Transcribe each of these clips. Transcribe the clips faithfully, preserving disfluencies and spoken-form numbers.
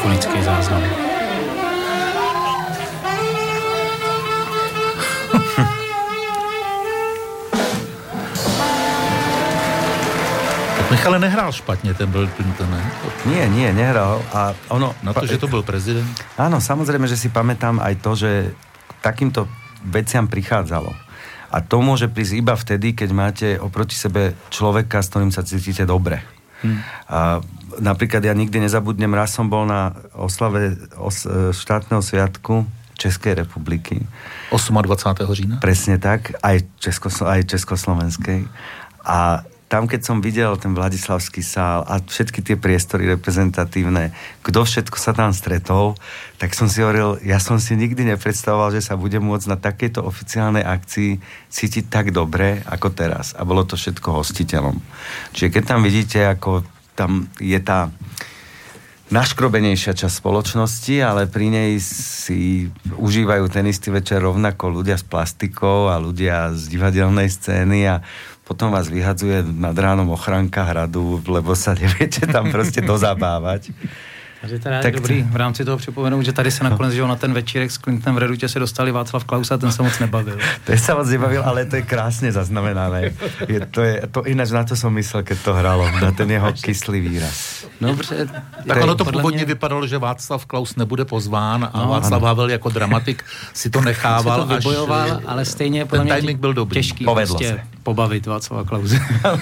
Ikonický záznam. Michale nehrál špatne ten Bill Clinton, ne? Nie, nie, nehral. A ono... Na to, že to bol prezident? Áno, samozrejme, že si pamätám aj to, že takýmto veciam prichádzalo. A to môže prísť iba vtedy, keď máte oproti sebe človeka, s ktorým sa cítite dobre. Hmm. A napríklad ja nikdy nezabudnem, raz som bol na oslave os, štátneho sviatku Českej republiky. dvadsiateho ôsmeho října? Presne tak, aj, Českoslo- aj Československej. A tam, keď som videl ten Vladislavský sál a všetky tie priestory reprezentatívne, kto všetko sa tam stretol, tak som si hovoril, ja som si nikdy nepredstavoval, že sa budem môcť na takejto oficiálnej akcii cítiť tak dobre, ako teraz. A bolo to všetko hostiteľom. Čiže keď tam vidíte, ako tam je tá naškrobenejšia časť spoločnosti, ale pri nej si užívajú ten istý večer rovnako ľudia s plastikou a ľudia z divadelnej scény a potom vás vyhadzuje nad ránom ochránka hradu, lebo sa neviete tam prostě dozabávať. Takže teda je tak dobrý v rámci toho připomenout, že tady se nakonec, že na ten večírek s Clintonem v Redutě se dostali Václav Klaus a ten se moc nebavil. To sa moc nebavil, ale to je krásne zaznamenané. Je, to je, to ináč na to som myslel, keď to hralo, na ten jeho kyslý výraz. No, protože, tak ono to původně mě... vypadalo, že Václav Klaus nebude pozván a no, Václav Havel jako dramatik si to nechával, to vybojoval, až ale stejně podle mě timing byl dobrý. Těžký Povedlo prostě se. pobavit Václava Klause.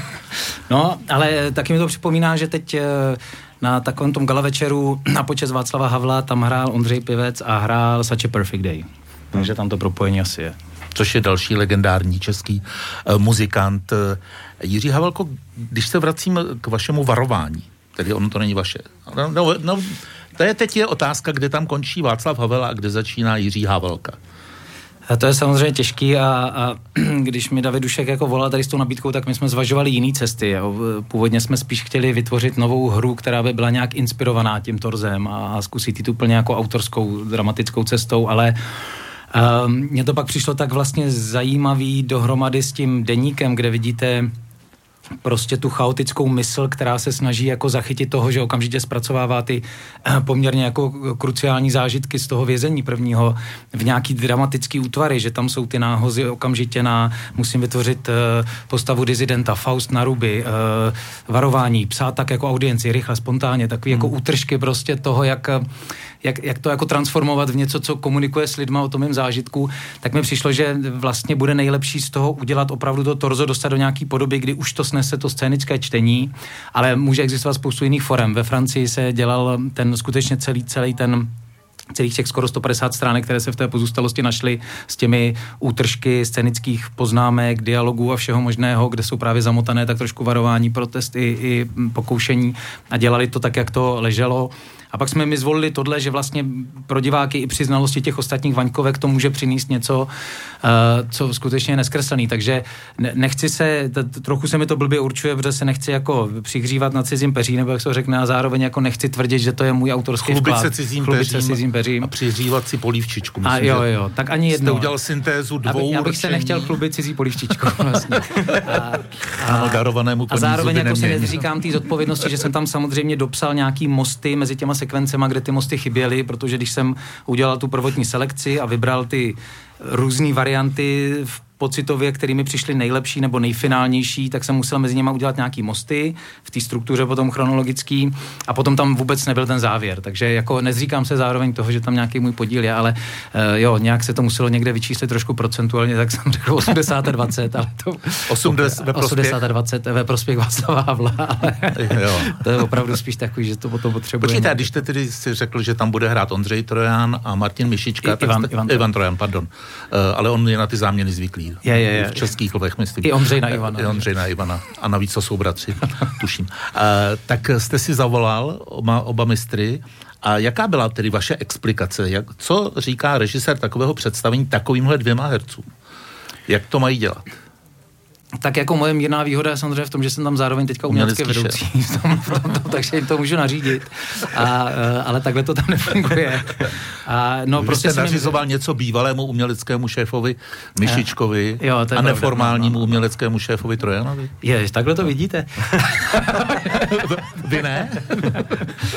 No, ale taky mi to připomíná, že teď na takovém tom gala večeru na počest Václava Havla tam hrál Ondřej Pivec a hrál Such a Perfect Day. Takže tam to propojení asi je. Což je další legendární český uh, muzikant. Jiří Havelko, když se vracím k vašemu varování, tedy ono to není vaše. No, no, no, to je teď je otázka, kde tam končí Václav Havel a kde začíná Jiří Havelka. A to je samozřejmě těžký a, a když mi David Dušek jako volal tady s tou nabídkou, tak my jsme zvažovali jiný cesty. Jo. Původně jsme spíš chtěli vytvořit novou hru, která by byla nějak inspirovaná tím torzem a, a zkusit jít úplně jako autorskou dramatickou cestou, ale um, mně to pak přišlo tak vlastně zajímavý dohromady s tím deníkem, kde vidíte prostě tu chaotickou mysl, která se snaží jako zachytit toho, že okamžitě zpracovává ty poměrně jako kruciální zážitky z toho vězení prvního v nějaký dramatický útvary, že tam jsou ty náhozy okamžitě na musím vytvořit uh, postavu dizidenta, Faust na ruby, uh, varování, psát tak jako audienci, rychle, spontánně, takový hmm. jako útržky prostě toho, jak Jak, jak to jako transformovat v něco, co komunikuje s lidma o tom mým zážitku, tak mi přišlo, že vlastně bude nejlepší z toho udělat opravdu to torzo, dostat do nějaký podoby, kdy už to snese to scénické čtení, ale může existovat spoustu jiných forem. Ve Francii se dělal ten skutečně celý, celý ten celých těch skoro sto padesát stránek, které se v té pozůstalosti našly s těmi útržky scénických poznámek, dialogů a všeho možného, kde jsou právě zamotané tak trošku varování, protesty i pokoušení a dělali to tak, jak to leželo. A pak jsme mi zvolili tohle, že vlastně pro diváky i při znalosti těch ostatních Vaňkovek to může přinést něco, uh, co skutečně je neskreslený. Takže nechci se, t- trochu se mi to blbě určuje, protože se nechci jako přihřívat na cizím peří, nebo jak se to řekne, a zároveň jako nechci tvrdit, že to je můj autorský Chlubit vklad. Se cizím Chlubit peřím, se cizím peřím a přihřívat si polívčičku. Myslím, a jo, jo, tak ani jedno. Jste udělal syntézu dvou Já bych určení. se nechtěl chlubit cizí polívčičku vlastně. A, a, darovanému a zároveň jako se neříkám té zodpovědnosti, že jsem tam samozřejmě dopsal nějaký mosty mezi těma sekvencema, kde ty mosty chyběly, protože když jsem udělal tu prvotní selekci a vybral ty různé varianty v pocitově, který mi přišly nejlepší nebo nejfinálnější, tak jsem musel mezi nimi udělat nějaký mosty v té struktuře potom chronologický a potom tam vůbec nebyl ten závěr. Takže jako nezříkám se zároveň toho, že tam nějaký můj podíl je, ale uh, jo, nějak se to muselo někde vyčíslit trošku procentuálně, tak jsem řekl osmdesát a dvacet, ale to osmdesát ve prospěch osmdesát a dvacet ve prospěch Václava Havla, ale jo. To je opravdu spíš takový, že to potom potřebujeme. Počkejte, když jste tedy si řekl, že tam bude hrát Ondřej Trojan a Martin Mišička, I, Ivan, jste, Ivan, Ivan Trojan, pardon, uh, ale on je na ty záměny zvyklý. Je, je, je. V Českých Lvech, myslím. I Ondřej na Ivana. I Ondřej na Ivana. A navíc to jsou bratři, tuším. Uh, tak jste si zavolal oba, oba mistry. A jaká byla tedy vaše explikace? Jak, co říká režisér takového představení takovýmhle dvěma hercům? Jak to mají dělat? Tak jako moje mírná výhoda je samozřejmě v tom, že jsem tam zároveň teďka umělecké vedoucí, v tom, v tom, tom, takže jim to můžu nařídit, a, ale takhle to tam nefunguje. A, no, Vy prostě jste nařizoval mi... něco bývalému uměleckému šéfovi Mišičkovi jo, a neformálnímu no, no. uměleckému šéfovi Trojanovi? Je, takhle to vidíte. Vy ne?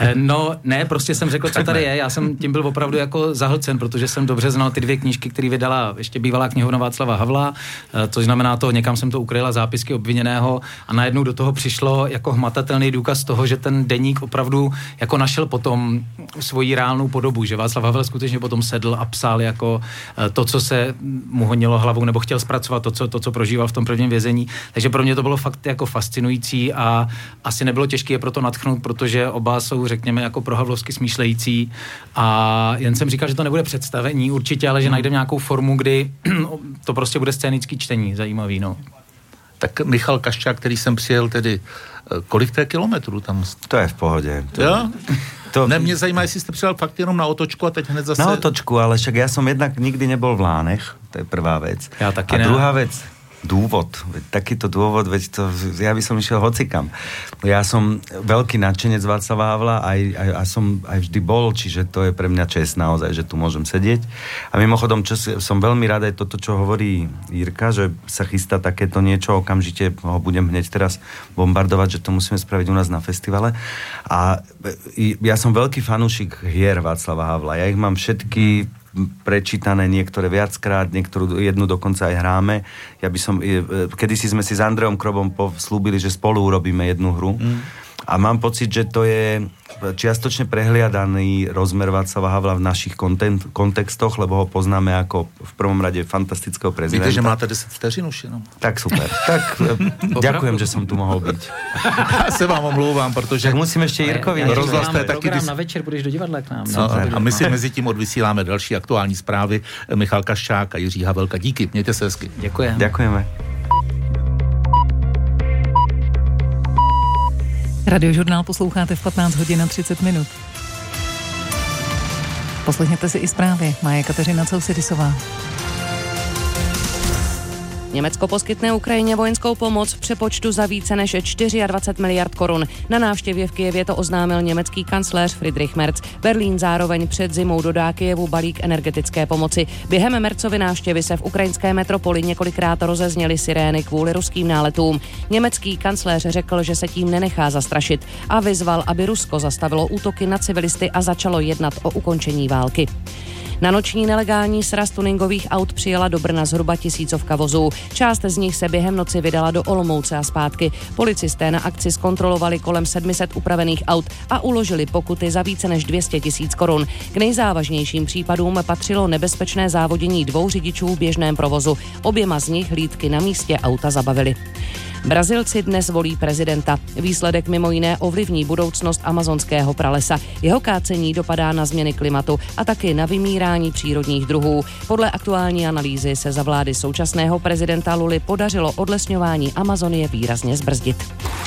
No ne, prostě jsem řekl, co tady je. Já jsem tím byl opravdu jako zahlcen, protože jsem dobře znal ty dvě knížky, které vydala ještě bývalá knihovna Václava Havla, což znamená to, někam jsem to ukryla, zápisky obviněného a najednou do toho přišlo jako hmatatelný důkaz toho, že ten deník opravdu jako našel potom svoji reálnou podobu, že Václav Havel skutečně potom sedl a psal jako to, co se mu honilo hlavou, nebo chtěl zpracovat to, co, to, co prožíval v tom prvním vězení. Takže pro mě to bylo fakt jako fascinující a asi nebylo těžké je proto nadchnout, protože oba jsou, řekněme, jako prohavlovsky smýšlející a jen jsem říkal, že to nebude představení určitě, ale že najdeme nějakou formu, kdy to prostě bude scénický čtení, zajímavý, no. Tak Michal Kaščák, který jsem přijel tedy, kolik to je kilometrů tam? To je v pohodě. To... Jo? To... Ne, mě zajímá, jestli jste přijel fakt jenom na otočku a teď hned zase... Na otočku, ale však ja som jednak nikdy nebol v Lánech, to je prvá vec. Ja taky a ne. druhá vec, dôvod. Veď takýto dôvod, veď to, ja by som išiel hocikam. Ja som veľký nadšenec Václava Havla aj, aj, a som aj vždy bol, čiže to je pre mňa čest naozaj, že tu môžem sedieť. A mimochodom, čo, som veľmi rád aj toto, čo hovorí Jirka, že sa chystá takéto niečo, okamžite ho budem hneď teraz bombardovať, že to musíme spraviť u nás na festivale. A ja som veľký fanúšik hier Václava Havla. Ja ich mám všetky prečítané, niektoré viackrát, niektorú jednu dokonca aj hráme. Ja by som, kedysi sme si s Andreom Krobom slúbili, že spolu urobíme jednu hru. Mm. A mám pocit, že to je čiastočne prehliadaný rozmer Václava Havla v našich kontent, kontextoch, lebo ho poznáme ako v prvom rade fantastického prezidenta. Víte, že máte deset vteřin už jenom. Tak super. Tak ďakujem, že som tu mohol byť. Já se vám omlouvám, protože... Tak musím ještě Jirkovi. Rozhlas to je taky... Program na večer, budeš do divadla k nám. No, a my si mezi tím odvysíláme další aktuální zprávy. Michal Kaščák a Jiří Havelka. Díky, mějte se hezky. Děkujeme. Děkujeme. Radiožurnál posloucháte v patnáct hodin a třicet minut. Poslechněte si i zprávy. Má je Kateřina Cousidisová. Německo poskytne Ukrajině vojenskou pomoc v přepočtu za více než dvacet čtyři miliard korun. Na návštěvě v Kyjevě to oznámil německý kancléř Friedrich Merz. Berlín zároveň před zimou dodá Kyjevu balík energetické pomoci. Během Merzovy návštěvy se v ukrajinské metropoli několikrát rozezněly sirény kvůli ruským náletům. Německý kancléř řekl, že se tím nenechá zastrašit a vyzval, aby Rusko zastavilo útoky na civilisty a začalo jednat o ukončení války. Na noční nelegální sraz tuningových aut přijela do Brna zhruba tisícovka vozů. Část z nich se během noci vydala do Olomouce a zpátky. Policisté na akci zkontrolovali kolem sedm set upravených aut a uložili pokuty za více než dvě stě tisíc korun. K nejzávažnějším případům patřilo nebezpečné závodění dvou řidičů v běžném provozu. Oběma z nich hlídky na místě auta zabavili. Brazilci dnes volí prezidenta. Výsledek mimo jiné ovlivní budoucnost amazonského pralesa. Jeho kácení dopadá na změny klimatu a taky na vymírání přírodních druhů. Podle aktuální analýzy se za vlády současného prezidenta Luly podařilo odlesňování Amazonie výrazně zbrzdit.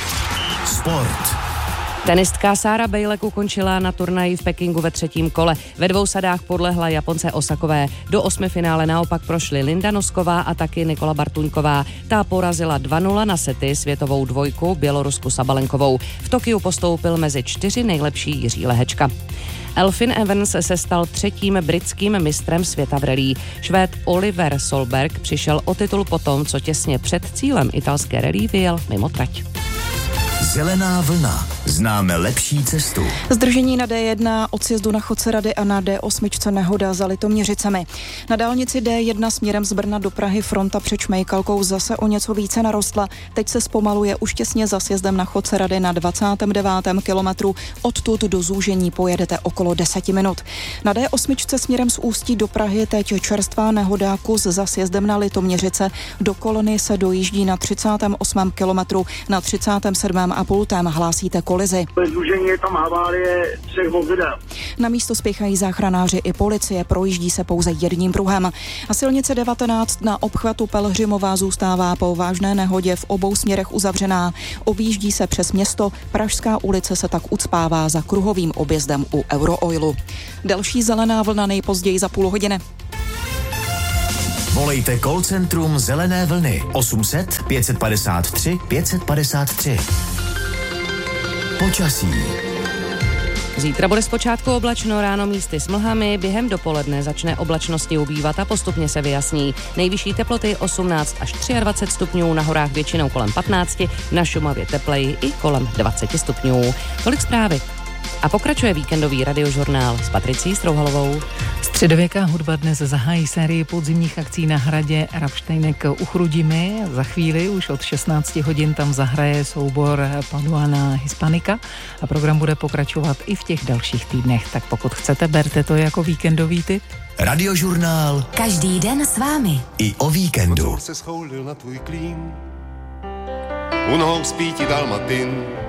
Sport. Tenistka Sára Bejlek ukončila na turnaji v Pekingu ve třetím kole. Ve dvou sadách podlehla Japonce Osakové. Do osmifinále naopak prošly Linda Nosková a taky Nikola Bartuňková. Ta porazila dva nula na sety světovou dvojku Bělorusku Sabalenkovou. V Tokiu postoupil mezi čtyři nejlepší Jiří Lehečka. Elfyn Evans se stal třetím britským mistrem světa v rallye. Švéd Oliver Solberg přišel o titul potom, co těsně před cílem italské rallye vyjel mimo trať. Zelená vlna. Známe lepší cestu. Zdržení na D jedna od sjezdu na Chodcerady a na D osm nehoda za Litoměřicemi. Na dálnici D jedna směrem z Brna do Prahy fronta před Šmejkalkou zase o něco více narostla. Teď se zpomaluje už těsně za sjezdem na Chodcerady na dvacátém devátém kilometru. Odtud do zúžení pojedete okolo deset minut. Na D osm směrem z Ústí do Prahy teď čerstvá nehoda, kus za sjezdem na Litoměřice. Do Kolony se dojíždí na třicátém osmém kilometru, na třicátém sedmém a pultém hlásíte kolizi. Zúžení je tam havárie třech vozidel. Na místo spěchají záchranáři i policie, projíždí se pouze jedním pruhem. A silnice devatenáct na obchvatu Pelhřimová zůstává po vážné nehodě v obou směrech uzavřená. Objíždí se přes město, Pražská ulice se tak ucpává za kruhovým objezdem u Eurooilu. Další zelená vlna nejpozději za půl hodiny. Volejte call centrum Zelené vlny osm set pět padesát tři pět padesát tři. Počasí. Zítra bude zpočátku oblačno, ráno místy s mlhami, během dopoledne začne oblačnosti ubývat a postupně se vyjasní. Nejvyšší teploty osmnáct až dvacet tři stupňů, na horách většinou kolem patnáct, na Šumavě tepleji i kolem dvacet stupňů. Tolik zprávy. A pokračuje víkendový radiožurnál s Patricí Strouhalovou. Středověká hudba dnes zahájí sérii podzimních akcí na hradě Rapštejnek u Chrudimi. Za chvíli už od šestnáct hodin tam zahraje soubor Paduana Hispanica a program bude pokračovat i v těch dalších týdnech. Tak pokud chcete, berte to jako víkendový tip. Radiožurnál. Každý den s vámi. I o víkendu. Se schoulil na tvůj klín, u nohou spí ti dalmatin.